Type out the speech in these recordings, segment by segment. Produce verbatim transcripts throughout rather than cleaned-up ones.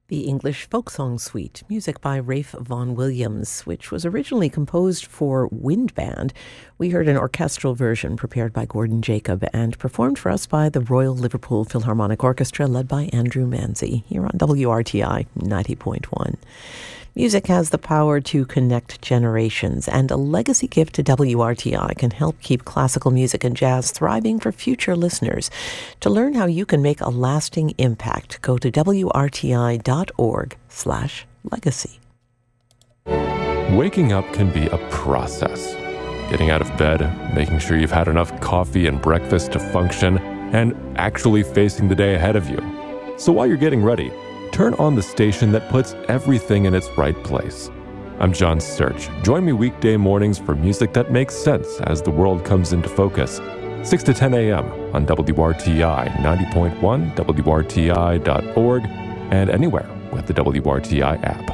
The English Folk Song Suite, music by Rafe Vaughan Williams, which was originally composed for wind band. We heard an orchestral version prepared by Gordon Jacob and performed for us by the Royal Liverpool Philharmonic Orchestra, led by Andrew Manzi, here on W R T I ninety point one. Music has the power to connect generations, and a legacy gift to W R T I can help keep classical music and jazz thriving for future listeners. To learn how you can make a lasting impact, go to W R T I dot org slash legacy. Waking up can be a process. Getting out of bed, making sure you've had enough coffee and breakfast to function, and actually facing the day ahead of you. So while you're getting ready, turn on the station that puts everything in its right place. I'm John Search. Join me weekday mornings for music that makes sense as the world comes into focus. six to ten a.m. on W R T I ninety point one, W R T I dot org, and anywhere with the W R T I app.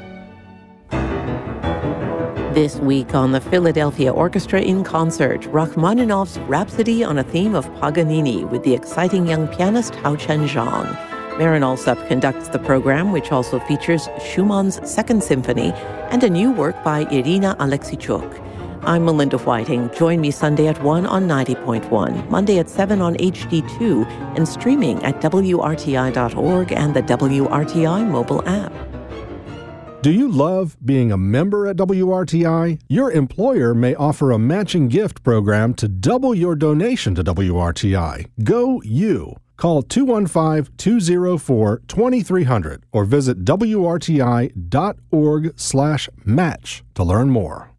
This week on the Philadelphia Orchestra in Concert, Rachmaninoff's Rhapsody on a theme of Paganini with the exciting young pianist Hao Chen Zhang. Marin Alsop conducts the program, which also features Schumann's Second Symphony and a new work by Irina Alexichuk. I'm Melinda Whiting. Join me Sunday at one on ninety point one, Monday at seven on H D two, and streaming at W R T I dot org and the W R T I mobile app. Do you love being a member at W R T I? Your employer may offer a matching gift program to double your donation to W R T I. Go you! Call two one five, two oh four, two three zero zero or visit W R T I dot org slash match to learn more.